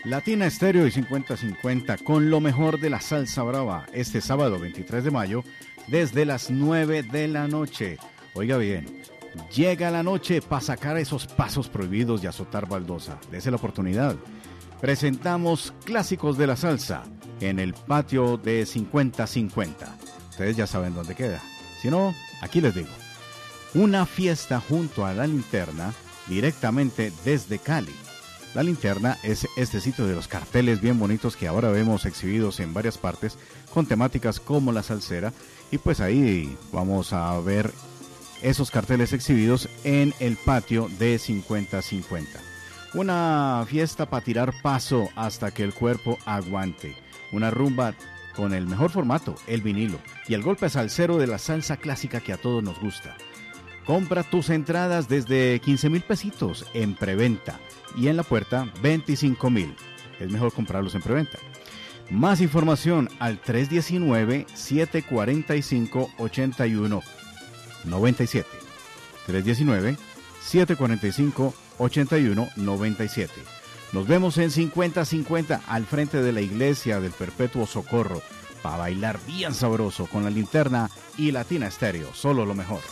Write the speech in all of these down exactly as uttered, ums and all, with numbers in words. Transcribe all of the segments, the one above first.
Latina Estéreo y cincuenta cincuenta con lo mejor de la salsa brava este sábado veintitrés de mayo desde las nueve de la noche. Oiga bien, llega la noche para sacar esos pasos prohibidos y azotar baldosa. Dese la oportunidad. Presentamos clásicos de la salsa en el patio de cincuenta cincuenta. Ustedes ya saben dónde queda. Si no, aquí les digo. Una fiesta junto a La Linterna directamente desde Cali. La Linterna es este sitio de los carteles bien bonitos que ahora vemos exhibidos en varias partes con temáticas como la salsera, y pues ahí vamos a ver esos carteles exhibidos en el patio de cincuenta cincuenta. Una fiesta para tirar paso hasta que el cuerpo aguante. Una rumba con el mejor formato, el vinilo, y el golpe salsero de la salsa clásica que a todos nos gusta. Compra tus entradas desde quince mil pesitos en preventa y en la puerta veinticinco mil. Es mejor comprarlos en preventa. Más información al tres uno nueve, siete cuatro cinco, ocho uno nueve siete. tres uno nueve, siete cuatro cinco, ocho uno nueve siete. Nos vemos en cincuenta cincuenta al frente de la iglesia del Perpetuo Socorro para bailar bien sabroso con La Linterna y Latina Estéreo. Solo lo mejor.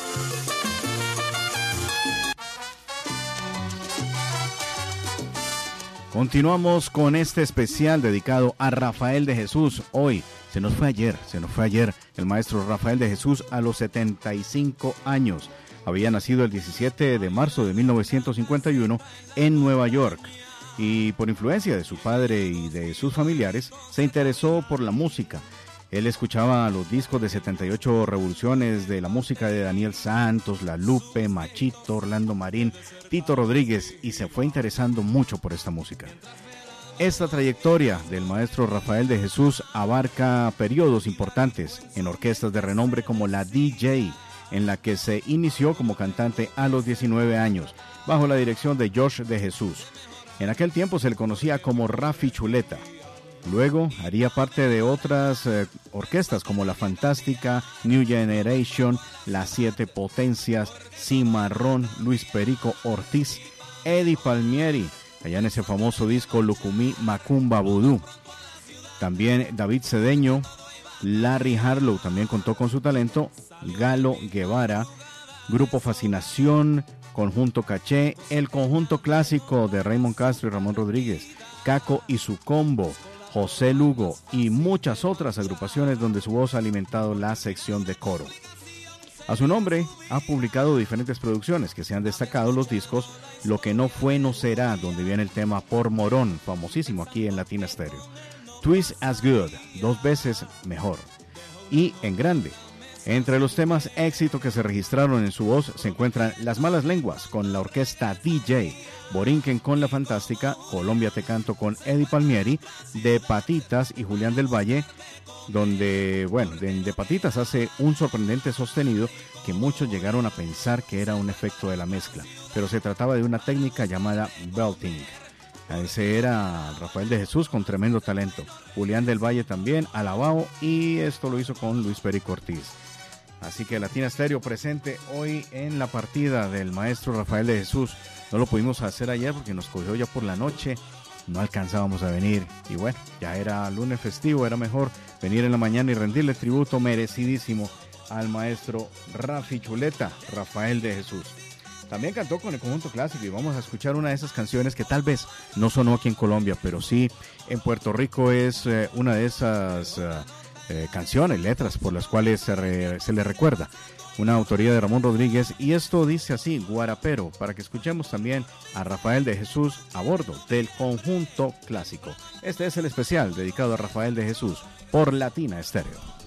Continuamos con este especial dedicado a Rafael de Jesús. Hoy, se nos fue ayer, se nos fue ayer el maestro Rafael de Jesús a los setenta y cinco años. Había nacido el diecisiete de marzo de mil novecientos cincuenta y uno en Nueva York. Y por influencia de su padre y de sus familiares, se interesó por la música. Él escuchaba los discos de setenta y ocho revoluciones de la música de Daniel Santos, La Lupe, Machito, Orlando Marín, Tito Rodríguez, y se fue interesando mucho por esta música. Esta trayectoria del maestro Rafael de Jesús abarca periodos importantes en orquestas de renombre como la D J, en la que se inició como cantante a los diecinueve años, bajo la dirección de George de Jesús. En aquel tiempo se le conocía como Rafi Chuleta. Luego haría parte de otras eh, orquestas como La Fantástica, New Generation, Las Siete Potencias, Cimarrón, Luis Perico Ortiz, Eddie Palmieri, allá en ese famoso disco Lucumí Macumba Vudú. También David Cedeño, Larry Harlow también contó con su talento, Galo Guevara, Grupo Fascinación, Conjunto Caché, el conjunto clásico de Raymond Castro y Ramón Rodríguez, Caco y su combo, José Lugo y muchas otras agrupaciones donde su voz ha alimentado la sección de coro. A su nombre ha publicado diferentes producciones que se han destacado los discos Lo que no fue no será, donde viene el tema Por Morón, famosísimo aquí en Latina Stereo, Twice as Good, dos veces mejor, y En Grande. Entre los temas éxito que se registraron en su voz se encuentran Las Malas Lenguas con la orquesta D J, Borinquen con La Fantástica, Colombia Te Canto con Eddie Palmieri, De Patitas y Julián del Valle, donde, bueno, de, de Patitas hace un sorprendente sostenido que muchos llegaron a pensar que era un efecto de la mezcla, pero se trataba de una técnica llamada belting. Ese era Rafael de Jesús con tremendo talento. Julián del Valle también, alabao, y esto lo hizo con Luis Perico Ortiz. Así que Latina Stereo presente hoy en la partida del maestro Rafael de Jesús. No lo pudimos hacer ayer porque nos cogió ya por la noche, no alcanzábamos a venir. Y bueno, ya era lunes festivo, era mejor venir en la mañana y rendirle tributo merecidísimo al maestro Rafi Chuleta, Rafael de Jesús. También cantó con el conjunto clásico y vamos a escuchar una de esas canciones que tal vez no sonó aquí en Colombia, pero sí en Puerto Rico es eh, una de esas... Uh, Eh, canciones, letras por las cuales se, re, se le recuerda, una autoría de Ramón Rodríguez, y esto dice así, Guarapero, para que escuchemos también a Rafael de Jesús a bordo del conjunto clásico. Este es el especial dedicado a Rafael de Jesús por Latina Stereo.